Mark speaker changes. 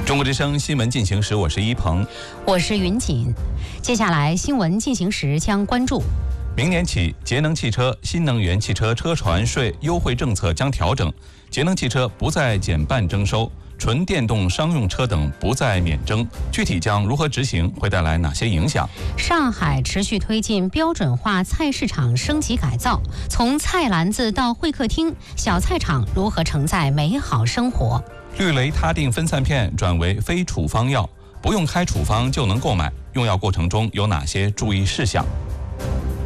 Speaker 1: 中国之声新闻进行时，我是一鹏，
Speaker 2: 我是云锦。接下来新闻进行时将关注：
Speaker 1: 明年起，节能汽车、新能源汽车车船税优惠政策将调整，节能汽车不再减半征收，纯电动商用车等不再免征。具体将如何执行，会带来哪些影响？
Speaker 2: 上海持续推进标准化菜市场升级改造，从菜篮子到会客厅，小菜场如何承载美好生活？
Speaker 1: 氯雷他定分散片转为非处方药，不用开处方就能购买，用药过程中有哪些注意事项？